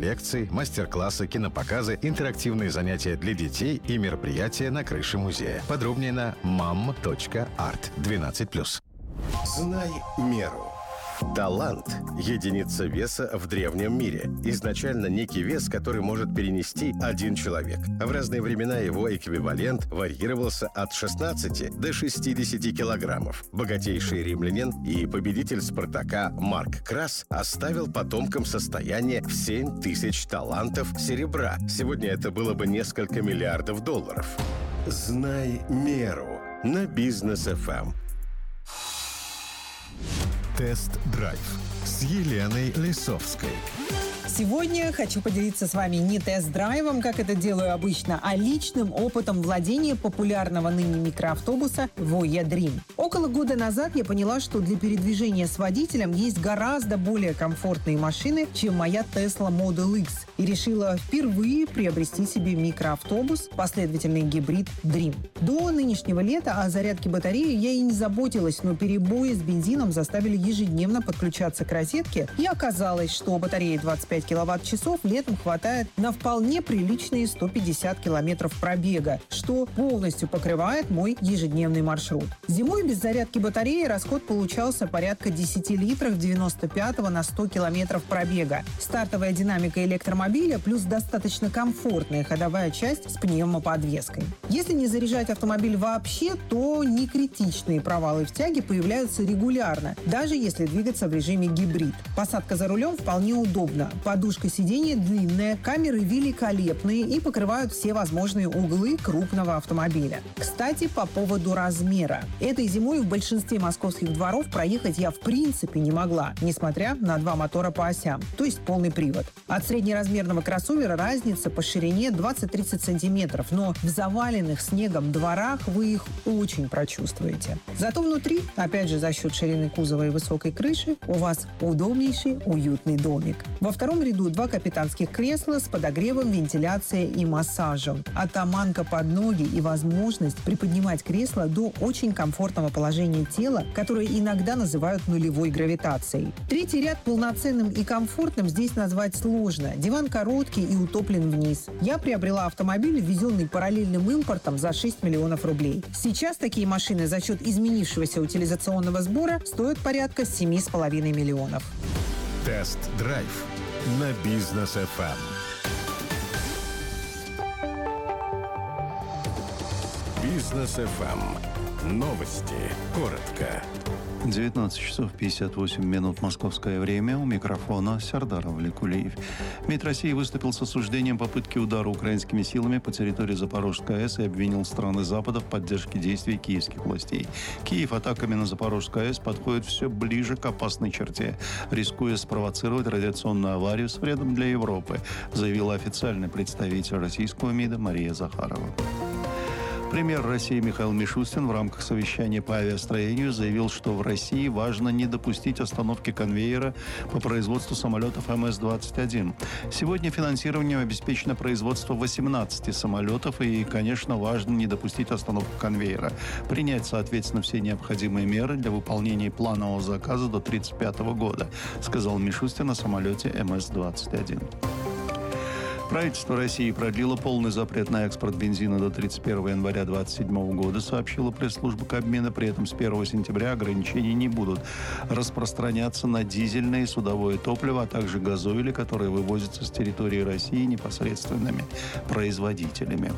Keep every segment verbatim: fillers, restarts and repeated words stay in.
лекции, мастер-классы, кинопоказы, интерактивные занятия для детей и мероприятия на крыше музея. Подробнее на мам точка арт двенадцать плюс. Знай меру. Талант – единица веса в древнем мире. Изначально некий вес, который может перенести один человек. В разные времена его эквивалент варьировался от шестнадцати до шестидесяти килограммов. Богатейший римлянин и победитель Спартака Марк Крас оставил потомкам состояние в семь тысяч талантов серебра. Сегодня это было бы несколько миллиардов долларов. Знай меру на Бизнес эф эм. Тест-драйв с Еленой Лисовской. Сегодня хочу поделиться с вами не тест-драйвом, как это делаю обычно, а личным опытом владения популярного ныне микроавтобуса Voya Dream. Около года назад я поняла, что для передвижения с водителем есть гораздо более комфортные машины, чем моя Tesla Model X, и решила впервые приобрести себе микроавтобус, последовательный гибрид Dream. До нынешнего лета о зарядке батареи я и не заботилась, но перебои с бензином заставили ежедневно подключаться к розетке, и оказалось, что батареи двадцать пять киловатт-часов летом хватает на вполне приличные сто пятьдесят километров пробега, что полностью покрывает мой ежедневный маршрут. Зимой без зарядки батареи расход получался порядка десять литров девяносто пятого на сто километров пробега. Стартовая динамика электромобиля плюс достаточно комфортная ходовая часть с пневмоподвеской. Если не заряжать автомобиль вообще, то некритичные провалы в тяге появляются регулярно, даже если двигаться в режиме гибрид. Посадка за рулем вполне удобна. Подушка сиденья длинная, камеры великолепные и покрывают все возможные углы крупного автомобиля. Кстати, по поводу размера. Этой зимой в большинстве московских дворов проехать я в принципе не могла, несмотря на два мотора по осям, то есть полный привод. От среднеразмерного кроссовера разница по ширине двадцать-тридцать сантиметров, но в заваленных снегом дворах вы их очень прочувствуете. Зато внутри, опять же за счет ширины кузова и высокой крыши, у вас удобнейший уютный домик. Во втором ряду два капитанских кресла с подогревом, вентиляцией и массажем. Атаманка под ноги и возможность приподнимать кресло до очень комфортного положения тела, которое иногда называют нулевой гравитацией. Третий ряд полноценным и комфортным здесь назвать сложно. Диван короткий и утоплен вниз. Я приобрела автомобиль, ввезенный параллельным импортом, за шесть миллионов рублей. Сейчас такие машины за счет изменившегося утилизационного сбора стоят порядка семь с половиной миллионов. Тест-драйв на Бизнес эф эм. Бизнес эф эм. Новости. Коротко. девятнадцать часов пятьдесят восемь минут московское время. У микрофона Сардар Авликулиев. МИД России выступил с осуждением попытки удара украинскими силами по территории Запорожской АЭС и обвинил страны Запада в поддержке действий киевских властей. Киев атаками на Запорожскую АЭС подходит все ближе к опасной черте, рискуя спровоцировать радиационную аварию с вредом для Европы, заявила официальный представитель российского МИДа Мария Захарова. Премьер России Михаил Мишустин в рамках совещания по авиастроению заявил, что в России важно не допустить остановки конвейера по производству самолетов эм эс двадцать один. Сегодня финансированием обеспечено производство восемнадцати самолетов, и, конечно, важно не допустить остановку конвейера. Принять, соответственно, все необходимые меры для выполнения планового заказа до тридцать пятого года, сказал Мишустин о самолете эм эс двадцать один. Правительство России продлило полный запрет на экспорт бензина до тридцать первого января две тысячи двадцать седьмого года, сообщила пресс-служба Кабмина. При этом с первого сентября ограничения не будут распространяться на дизельное и судовое топливо, а также газоили, которые вывозятся с территории России непосредственными производителями.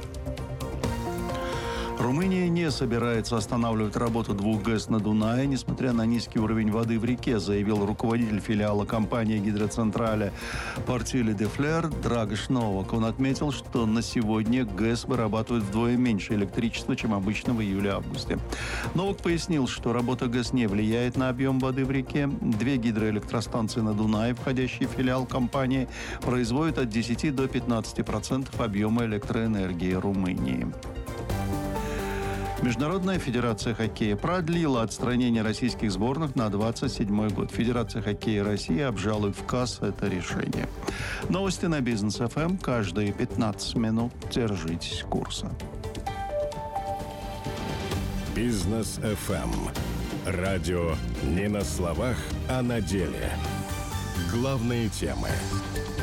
Румыния не собирается останавливать работу двух ГЭС на Дунае, несмотря на низкий уровень воды в реке, заявил руководитель филиала компании «Гидроцентрале» Портили де Флер Драгош Новак. Он отметил, что на сегодня ГЭС вырабатывают вдвое меньше электричества, чем обычно в июле-августе. Новак пояснил, что работа ГЭС не влияет на объем воды в реке. Две гидроэлектростанции на Дунае, входящие в филиал компании, производят от десяти до пятнадцати процентов объема электроэнергии Румынии. Международная федерация хоккея продлила отстранение российских сборных на двадцать седьмой год. Федерация хоккея России обжалует в КАС это решение. Новости на Бизнес эф эм. Каждые пятнадцать минут держитесь курса. Бизнес эф эм. Радио не на словах, а на деле. Главные темы.